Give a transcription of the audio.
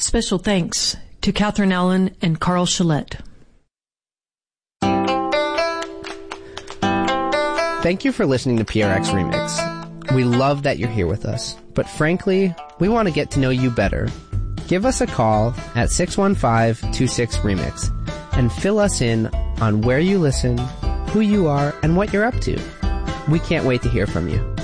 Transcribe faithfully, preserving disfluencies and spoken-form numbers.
Special thanks to Catherine Allen and Carl Shillette. Thank you for listening to P R X Remix. We love that you're here with us, but frankly, we want to get to know you better. Give us a call at six one five, two six, remix and fill us in on where you listen, who you are, and what you're up to. We can't wait to hear from you.